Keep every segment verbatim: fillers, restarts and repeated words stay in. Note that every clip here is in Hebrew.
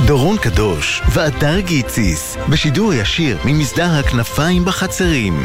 דורון קדוש ואדר גיציס בשידור ישיר ממסדר הכנפיים בחצרים.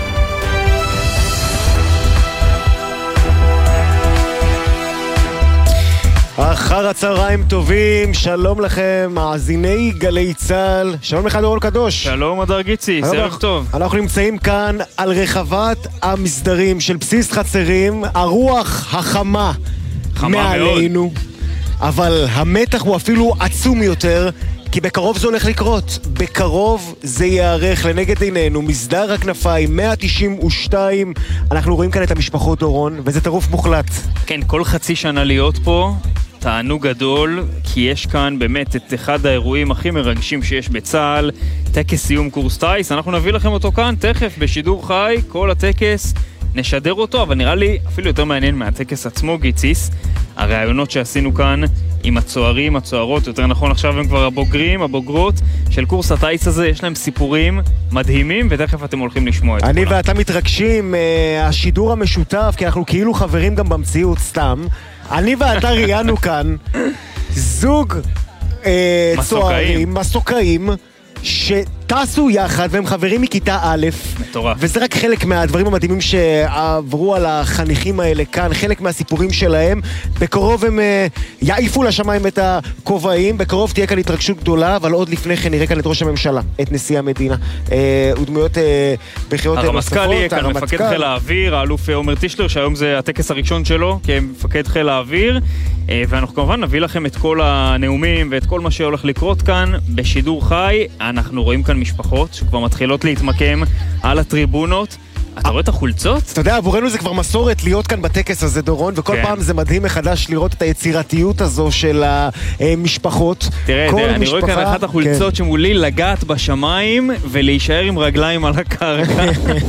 אחר הצהריים טובים, שלום לכם, מאזיני גלי צהל. שלום לך דורון קדוש. שלום אדר גיציס, ערב טוב. אנחנו נמצאים כאן על רחבת המסדרים של בסיס חצרים, הרוח החמה מעלינו, אבל המתח הוא אפילו עצום יותר, כי בקרוב זה הולך לקרות, בקרוב זה יערך לנגד עינינו, מסדר הכנפיים מאה תשעים ושתיים, אנחנו רואים כאן את המשפחות דורון, וזה טירוף מוחלט. כן, כל חצי שנה להיות פה, תענוג גדול, כי יש כאן באמת את אחד האירועים הכי מרגשים שיש בצהל, טקס סיום קורס טייס, אנחנו נביא לכם אותו כאן תכף בשידור חי, כל הטקס נשדר אותו, אבל נראה לי אפילו יותר מעניין מהטקס עצמו גיציס, הרעיונות שעשינו כאן עם הצוערים, הצוערות, יותר נכון עכשיו הם כבר הבוגרים, הבוגרות של קורס הטייס הזה, יש להם סיפורים מדהימים, ותכף אתם הולכים לשמוע את אני כולם. ואתה מתרגשים, uh, השידור המשותף, כי אנחנו כאילו חברים גם במציאות סתם. אני ואתה ראיינו כאן זוג uh, צוערים, מסוקאים, שטסו יחד והם חברים מכיתה א', מטורף. וזה רק חלק מהדברים המדהימים שעברו על החניכים האלה כאן, חלק מהסיפורים שלהם. בקרוב הם uh, יעיפו לשמיים את הכובעים, בקרוב תהיה כאן התרגשות גדולה, אבל עוד לפני כן נראה כאן את ראש הממשלה, את נשיא המדינה, uh, ודמויות uh, בחירות נוספות. הרמטכ"ל יהיה כאן, מפקד חיל האוויר, האלוף עומר טישלר, שהיום זה הטקס הראשון שלו כמפקד חיל האוויר, uh, ואנחנו כמובן נביא לכם את כל הנאומים ואת כל מה שהולך לקרות כאן בשידור חי. אנחנו רואים כאן משפחות שכבר מתחילות להתמקם על הטריבונות. אתה רואה את החולצות? אתה יודע, עבורנו זה כבר מסורת להיות כאן בטקס הזה דורון, וכל פעם זה מדהים מחדש לראות את היצירתיות הזו של המשפחות. תראה, אני רואה כאן אחת החולצות שמולי לגעת בשמיים ולהישאר עם רגליים על הקרקע.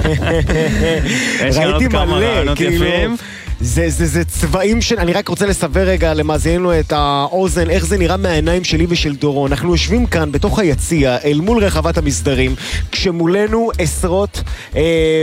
ראיתי מלא, כאילו זה, זה, זה צבעים של... אני רק רוצה לסבר רגע למאזינינו את האוזן, איך זה נראה מהעיניים שלי ושל דורון. אנחנו יושבים כאן בתוך היציע, אל מול רחבת המסדרים, כשמולנו עשרות אה,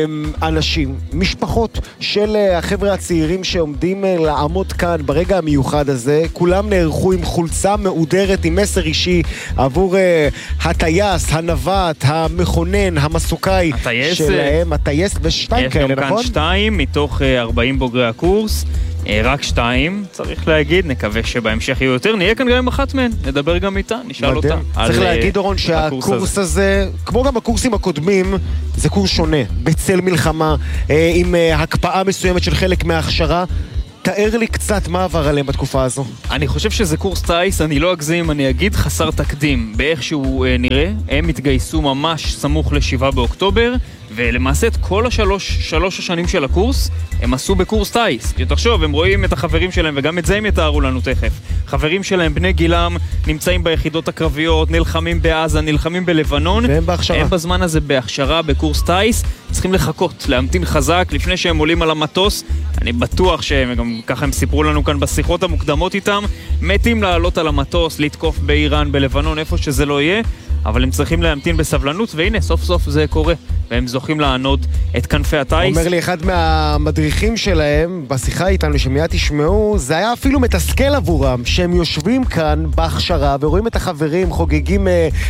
אנשים, משפחות של החבר'ה הצעירים שעומדים אה, לעמוד כאן ברגע המיוחד הזה. כולם נערכו עם חולצה מעודרת, עם מסר אישי, עבור אה, הטייס, הנווט, המכונן, המסוקאי שלהם. הטייס בשתיים כאלה, נכון? יש גם כאן שתיים מתוך אה, ארבעים בוגרי הקורס. קורס, רק שתיים, צריך להגיד, נקווה שבהמשך יהיו יותר, נהיה כאן גם אחת מהן, נדבר גם איתה, נשאל אותה. צריך להגיד דורון שהקורס הזה, כמו גם הקורסים הקודמים, זה קורס שונה, בצל מלחמה, עם הקפאה מסוימת של חלק מההכשרה. תאר לי קצת מה עבר עליהם בתקופה הזו. אני חושב שזה קורס טייס, אני לא אגזים, אני אגיד חסר תקדים. באיך שהוא אה, נראה, הם התגייסו ממש סמוך לשבעה באוקטובר, ולמעשה את כל השלוש שלוש השנים של הקורס, הם עשו בקורס טייס. כי תחשוב, הם רואים את החברים שלהם, וגם את זה הם יתארו לנו תכף. חברים שלהם, בני גילם, נמצאים ביחידות הקרביות, נלחמים בעזה, נלחמים בלבנון. והם בהכשרה. הם בזמן הזה בהכשרה, בקורס טייס, צריכים לחכות, להמתין חזק, לפני שהם עולים על המטוס. אני בטוח שהם, גם ככה הם סיפרו לנו כאן בשיחות המוקדמות איתם, מתים לעלות על המטוס, לתקוף באיראן, בלבנון, איפה שזה לא יהיה, אבל הם צריכים להמתין בסבלנות, והנה, סוף סוף זה קורה, והם זוכים לענוד את כנפי הטייס. אומר לי אחד מהמדריכים שלהם, בשיחה איתנו, שמיד תשמעו, זה היה אפילו מתסכל עבורם, שהם יושבים כאן בהכשרה, ורואים את החברים חוגגים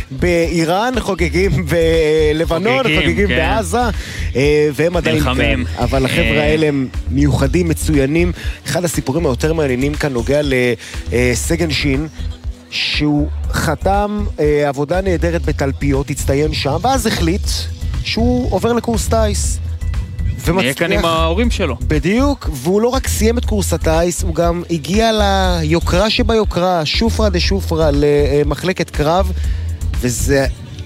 באיראן, חוגגים בלבנון, חוגגים, חוגגים כן. בעזה, והם עדיין כאן. אבל החבר'ה האלה הם מיוחדים, מצוינים. אחד הסיפורים היותר מעניינים כאן נוגע לסגן שין, שהוא חתם אה, עבודה נהדרת בתלפיות, הצטיין שם, ואז החליט שהוא עובר לקורס טייס. נהיה כאן עם ההורים שלו. בדיוק, והוא לא רק סיים את קורס הטייס, הוא גם הגיע ליוקרה שביוקרה, שופרה דה שופרה, למחלקת קרב, וזה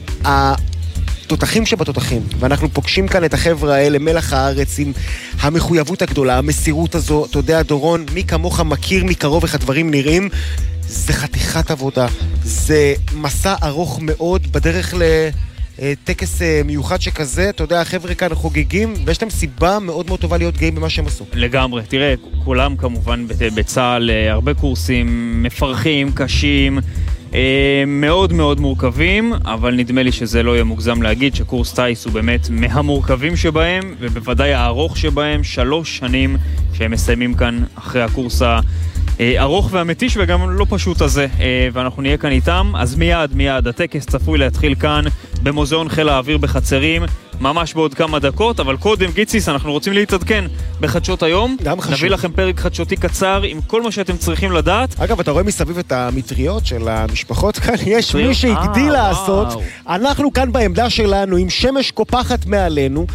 התותחים שבתותחים. ואנחנו פוגשים כאן את החבר'ה האלה, מלח הארץ, עם המחויבות הגדולה, המסירות הזו. אתה יודע, דורון, מי כמוך מכיר מקרוב איך הדברים נראים, זה חתיכת עבודה, זה מסע ארוך מאוד בדרך לטקס מיוחד שכזה. אתה יודע, החבר'ה כאן חוגגים, ויש להם סיבה מאוד מאוד טובה להיות גאים במה שהם עשו. לגמרי, תראה, כולם כמובן בצהל, הרבה קורסים מפרכים, קשים, מאוד מאוד מורכבים, אבל נדמה לי שזה לא יהיה מוגזם להגיד שקורס טייס הוא באמת מהמורכבים שבהם, ובוודאי הארוך שבהם, שלוש שנים שהם מסיימים כאן אחרי הקורס ארוך והמתיש וגם לא פשוט הזה, ואנחנו נהיה כאן איתם. אז מיד מיד הטקס צפוי להתחיל כאן במוזיאון חיל האוויר בחצרים, ממש בעוד כמה דקות, אבל קודם גיציס, אנחנו רוצים להתעדכן בחדשות היום. נביא לכם פרק חדשותי קצר עם כל מה שאתם צריכים לדעת. אגב, אתה רואה מסביב את המטריות של המשפחות כאן? יש מי שהגדיל לעשות. אנחנו כאן בעמדה שלנו עם שמש קופחת מעלינו,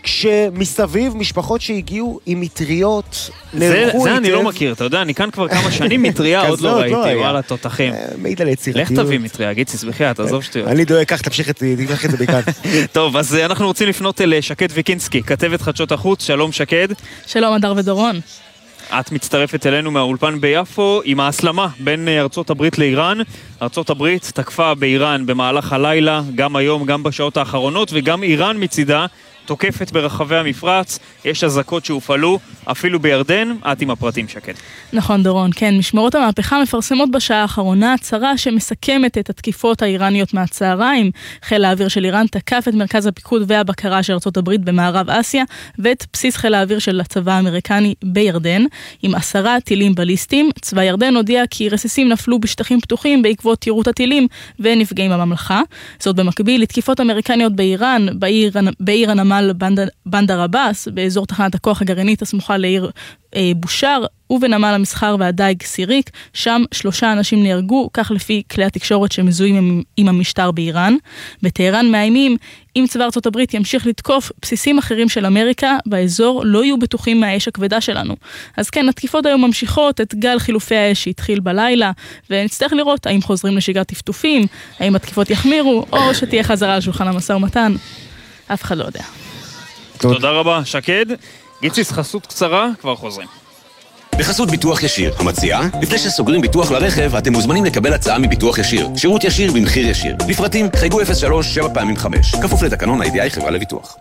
כשמסביב משפחות שהגיעו עם מטריות נערכו. זה אני לא מכיר, אתה יודע, אני כאן כבר כמה שנים מטריה, עוד לא ראיתי, וואלה, תותחים. מעיד על יצירתיות. לך תביא מטריה, גיציס, בחייאת, תעזוב שטויות. אני דואג, כך תמשיך את זה בכאן. טוב, אז אנחנו רוצים לפנות אל שקד ויקינסקי, כתבת חדשות החוץ. שלום שקד. שלום אדר ודורון. את מצטרפת אלינו מהאולפן ביפו עם ההסלמה בין ארצות הברית לאיראן. ארצות הברית תקפה באיראן במהלך הלילה, גם היום, גם בשעות האחרונות, וגם איראן מצידה תוקפת ברחבי המפרץ. יש אזעקות שהופעלו אפילו בירדן. את עם הפרטים שקד. נכון דורון, כן, משמרות המהפכה מפרסמות בשעה האחרונה הצהרה שמסכמת את התקיפות האיראניות מהצהריים. חיל האוויר של איראן תקף את מרכז הפיקוד והבקרה של ארצות הברית במערב אסיה ואת בסיס חיל האוויר של הצבא האמריקני בירדן עם עשרה טילים בליסטיים. צבא ירדן הודיע כי רסיסים נפלו בשטחים פתוחים בעקבות יירוט הטילים ונפגעים בממלכה. זאת במקביל לתקיפות אמריקניות באיראן, בעיר, בעיר הנמל בנדר עבאס, באזור תחנת הכוח הגרעינית הסמוכה לעיר אה, בושר, ובנמל המסחר והדייג סיריק. שם שלושה אנשים נהרגו, כך לפי כלי התקשורת שמזוהים עם, עם המשטר באיראן. בטהרן מאיימים, אם צבא ארצות הברית ימשיך לתקוף בסיסים אחרים של אמריקה באזור, לא יהיו בטוחים מהאש הכבדה שלנו. אז כן, התקיפות היום ממשיכות את גל חילופי האש שהתחיל בלילה, ונצטרך לראות האם חוזרים לשגרת טפטופים, האם התקיפות יחמירו, או שתהיה חזרה על שולחן המשא ומתן. אף אחד לא יודע. תודה רבה, שקד. גיציס, חסות קצרה, כבר חוזרים. בחסות ביטוח ישיר, המציעה, לפני שסוגרים ביטוח לרכב, אתם מוזמנים לקבל הצעה מביטוח ישיר. שירות ישיר במחיר ישיר. לפרטים, חייגו אפס שלוש שבע פעמים חמש. כפוף לתקנון ה-איי די איי חברה לביטוח.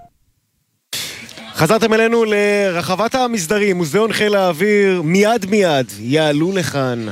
חזרתם אלינו לרחבת המסדרים, מוזיאון חיל האוויר. מיד מיד יעלו לכאן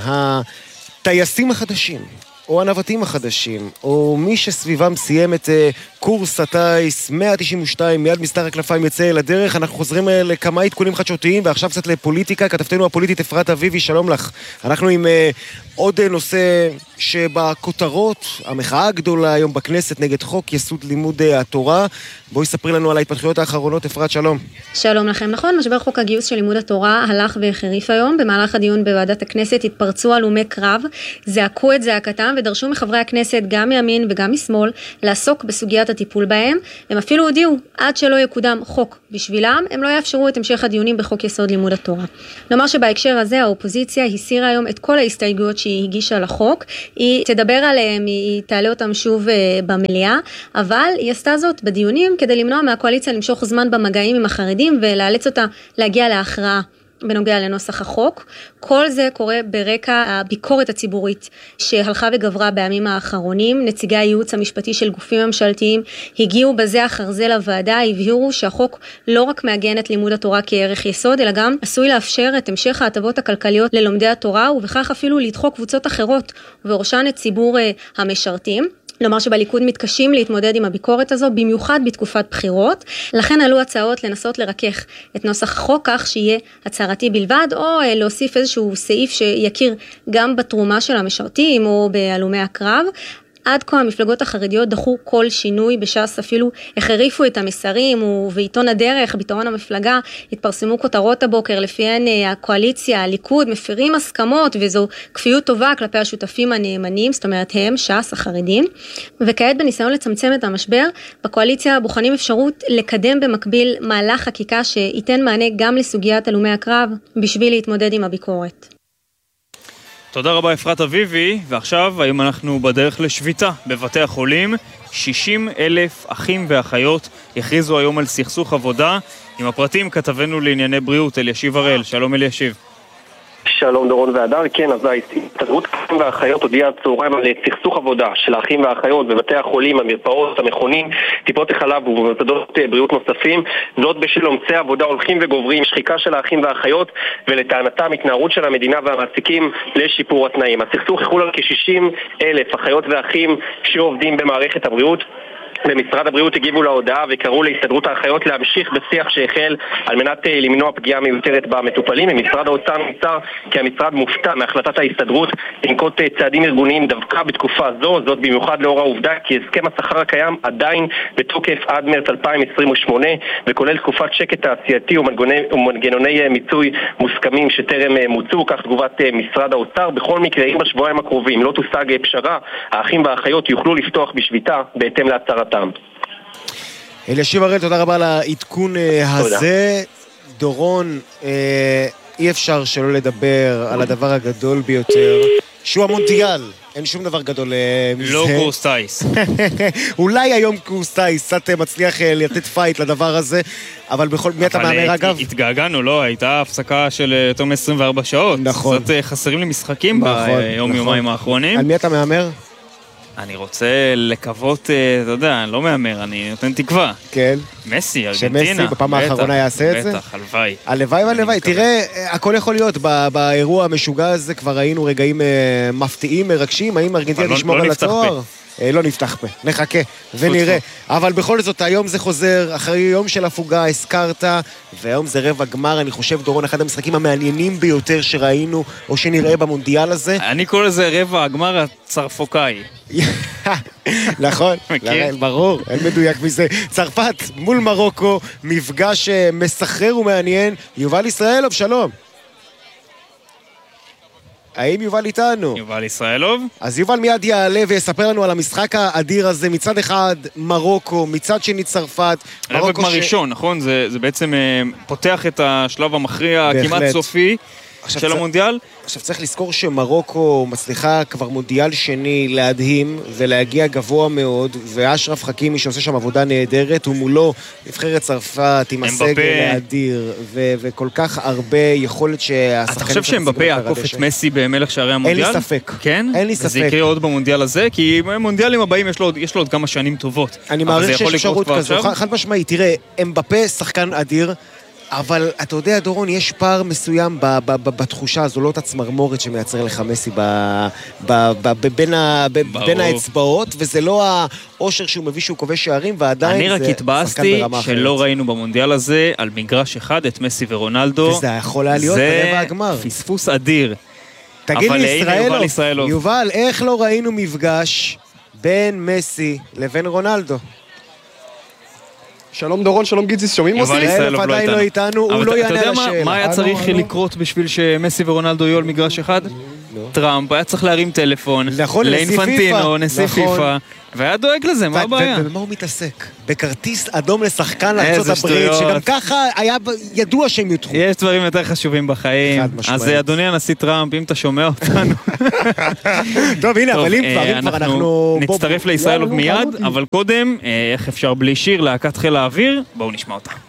הטייסים החדשים, או הנווטים החדשים, או מי שסביבם סיים את קורס הטייס מאה תשעים ושתיים, מיד מסדר הכנפיים יצא אל הדרך. אנחנו חוזרים לכמה עדכונים חדשותיים, ועכשיו קצת לפוליטיקה. כתבתנו הפוליטית אפרת אביבי, שלום לך. אנחנו עם עוד נושא שבכותרות, המחאה הגדולה היום בכנסת נגד חוק יסוד לימוד התורה. בואי ספרי לנו על ההתפתחויות האחרונות, אפרת, שלום. שלום לכם. נכון, משבר חוק הגיוס של לימוד התורה הלך והחריף היום. במהלך הדיון בוועדת הכנסת התפרצו הלומי קרב, זעקו את זעקתם ודרשו מחברי הכנסת גם מימין וגם משמאל לעסוק בסוגיית הטיפול בהם. הם אפילו הודיעו, עד שלא יקודם חוק בשבילם, הם לא יאפשרו את המשך הדיונים בחוק יסוד לימוד התורה. נאמר שבהקשר הזה האופוזיציה הסירה היום את כל ההסתייגויות שהיא הגישה לחוק. היא תדבר עליהם, היא תעלה אותם שוב במליאה, אבל היא עשתה זאת בדיונים כדי למנוע מהקואליציה למשוך זמן במגעים עם החרדים ולאלץ אותה להגיע להכרעה בנוגע לנוסח החוק. כל זה קורה ברקע הביקורת הציבורית שהלכה וגברה בימים האחרונים. נציגי הייעוץ המשפטי של גופים ממשלתיים הגיעו בזה אחר זה לוועדה, הבהירו שהחוק לא רק מעגן את לימוד התורה כערך יסוד, אלא גם עשוי לאפשר את המשך ההטבות הכלכליות ללומדי התורה, ובכך אפילו לדחוק קבוצות אחרות, ובראשן את ציבור המשרתים. לומר שבליכוד מתקשים להתמודד עם הביקורת הזו, במיוחד בתקופת בחירות. לכן עלו הצעות לנסות לרכך את נוסח החוק כך שיהיה הצהרתי בלבד, או להוסיף איזשהו סעיף שיכיר גם בתרומה של המשרתים או בהלומי הקרב. עד כה המפלגות החרדיות דחו כל שינוי, בש"ס אפילו החריפו את המסרים, ובעיתון הדרך, בעיתון המפלגה, התפרסמו כותרות הבוקר לפיהן הקואליציה, הליכוד, מפירים הסכמות, וזו כפיות טובה כלפי השותפים הנאמנים, זאת אומרת הם, ש"ס, החרדים. וכעת בניסיון לצמצם את המשבר, בקואליציה בוחנים אפשרות לקדם במקביל מהלך חקיקה שייתן מענה גם לסוגיית הלומי הקרב, בשביל להתמודד עם הביקורת. תודה רבה אפרת אביבי. ועכשיו היום אנחנו בדרך לשביתה בבתי החולים. שישים אלף אחים ואחיות הכריזו היום על סכסוך עבודה. עם הפרטים כתבנו לענייני בריאות אלישיב הראל. שלום אלישיב. שלום דורון והדר. כן, אז ההסתדרות האחים והאחיות הודיעה צהריים על סכסוך עבודה של האחים והאחיות בבתי החולים, המרפאות, המכונים, טיפות החלב ובמוסדות בריאות נוספים. זאת בשל עומסי עבודה הולכים וגוברים, שחיקה של האחים והאחיות ולטענתם התנערות של המדינה והמעסיקים לשיפור התנאים. הסכסוך יחול על כ-שישים אלף אחיות ואחים שעובדים במערכת הבריאות. במשרד הבריאות הגיבו להודעה וקראו להסתדרות האחיות להמשיך בשיח שהחל על מנת למנוע פגיעה מיותרת במטופלים. ממשרד האוצר נמסר כי המשרד מופתע מהחלטת ההסתדרות לנקוט צעדים ארגוניים דווקא בתקופה זו, זאת במיוחד לאור העובדה כי הסכם השכר הקיים עדיין בתוקף עד מרץ אלפיים עשרים ושמונה וכולל תקופת שקט תעשייתי ומנגנוני מיצוי מוסכמים שטרם מוצאו, כך תגובת משרד האוצר. בכל מקרה, אם בשבועיים הקרובים לא תושג פשרה, האחים והאחיות יוכלו לפתוח בשביתה בהתאם להצהרתם. אלישיב הראל, תודה רבה על העדכון הזה. דורון, אי אפשר שלא לדבר על הדבר הגדול ביותר, שהוא המונדיאל. אין שום דבר גדול מזה. לא קורס טייס. אולי היום קורס טייס קצת מצליח לתת פייט לדבר הזה, אבל בכל... מי אתה מאמר אגב? התגעגענו, לא? הייתה הפסקה של יותר מ-עשרים וארבע שעות. נכון. זאת חסרים לי משחקים ביום יומיים האחרונים. על מי אתה מאמר? אני רוצה לקוות, אתה יודע, אני לא מאמר, אני נותן תקווה. כן. מסי, ארגנטינה. שמסי בפעם האחרונה יעשה את זה? בטח, הלוואי. הלוואי והלוואי. תראה, הכל יכול להיות. באירוע המשוגע הזה כבר ראינו רגעים מפתיעים, מרגשים. האם ארגנטינה תשמור על התואר? לא נפתח פה, נחכה ונראה. אבל בכל זאת, היום זה חוזר, אחרי יום של הפוגה, הזכרת, והיום זה רבע גמר, אני חושב, דורון, אחד המשחקים המעניינים ביותר שראינו, או שנראה במונדיאל הזה. אני קורא לזה רבע הגמר הצרפוקאי. נכון, ברור, אין מדויק מזה. צרפת מול מרוקו, מפגש מסחרר ומעניין. יובל ישראלוב, שלום. האם יובל איתנו? יובל ישראלוב. אז יובל מיד יעלה ויספר לנו על המשחק האדיר הזה, מצד אחד מרוקו, מצד שני צרפת. רבע גמר ראשון, נכון? זה בעצם פותח את השלב המכריע כמעט סופי של המונדיאל. עכשיו צריך לזכור שמרוקו מצליחה כבר מונדיאל שני להדהים ולהגיע גבוה מאוד, ואשרף חכימי שעושה שם עבודה נהדרת, ומולו נבחרת צרפת עם הסגל האדיר, וכל כך הרבה יכולת שהשחקנים... אתה חושב שאמבפה יעקוף את מסי במלך שערי המונדיאל? אין לי ספק. כן? אין לי ספק. זה יקרה עוד במונדיאל הזה, כי מונדיאלים הבאים יש לו עוד כמה שנים טובות. אני מעריך שיש אפשרות כזו, חד משמעית. תראה, אמבפה שחקן אדיר, אבל אתה יודע, דורון, יש פער מסוים בתחושה הזו, לא את הצמרמורת שמייצר לך מסי בין האצבעות, וזה לא האושר שהוא מביא שהוא כובש שערים, ועדיין אני רק התבאסתי שלא ראינו במונדיאל הזה על מגרש אחד את מסי ורונלדו. וזה יכול היה להיות ברבע הגמר. זה פספוס אדיר. תגיד לי, ישראלוב, יובל, איך לא ראינו מפגש בין מסי לבין רונלדו? שלום דורון, שלום גיציס, שומעים אותי? יובל ישראלוב לא איתנו. לא איתנו, הוא לא יענה לשאלה. אתה יודע מה היה צריך לקרות בשביל שמסי ורונלדו יהיו על מגרש אחד? טראמפ היה צריך להרים טלפון לאינפנטינו, נשיא פיפה, והיה דואג לזה, מה הבעיה? ובמה הוא מתעסק? בכרטיס אדום לשחקן לארצות הברית, שגם ככה היה ידוע שהם יותחו. יש דברים יותר חשובים בחיים. אז אדוני הנשיא טראמפ, אם אתה שומע אותנו. טוב, הנה, אבל אם כבר אנחנו... נצטרף לישראלוב מיד, אבל קודם, איך אפשר בלי שיר להקת חיל האוויר? בואו נשמע אותה.